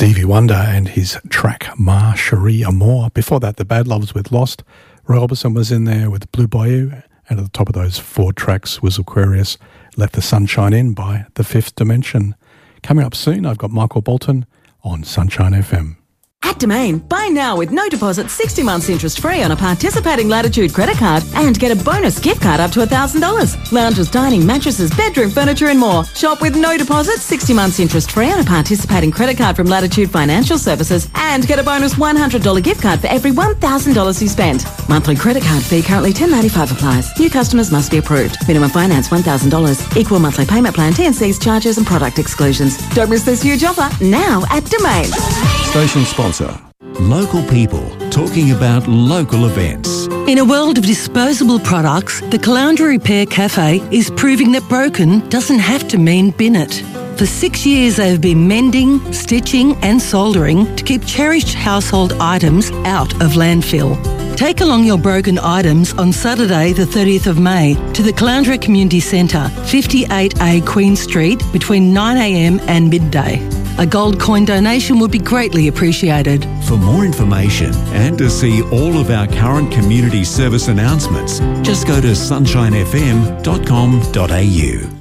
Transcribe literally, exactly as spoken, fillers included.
Stevie Wonder and his track Ma Cherie Amour. Before that, the Bad Loves with Lost. Roy Orbison was in there with Blue Bayou. And at the top of those four tracks was Aquarius, Let the Sunshine In by The Fifth Dimension. Coming up soon, I've got Michael Bolton on Sunshine F M. At Domain, buy now with no deposit, sixty months interest free on a participating Latitude credit card and get a bonus gift card up to one thousand dollars. Lounges, dining, mattresses, bedroom furniture and more. Shop with no deposit, sixty months interest free on a participating credit card from Latitude Financial Services and get a bonus one hundred dollars gift card for every one thousand dollars you spend. Monthly credit card fee currently ten dollars ninety-five applies. New customers must be approved. Minimum finance one thousand dollars. Equal monthly payment plan, T and C's, charges and product exclusions. Don't miss this huge offer now at Domain. Station sponsor. Local people talking about local events. In a world of disposable products, the Caloundra Repair Cafe is proving that broken doesn't have to mean bin it. For six years they have been mending, stitching and soldering to keep cherished household items out of landfill. Take along your broken items on Saturday the thirtieth of May to the Caloundra Community Centre, fifty-eight A Queen Street between nine a m and midday. A gold coin donation would be greatly appreciated. For more information and to see all of our current community service announcements, just go to sunshine f m dot com dot a u.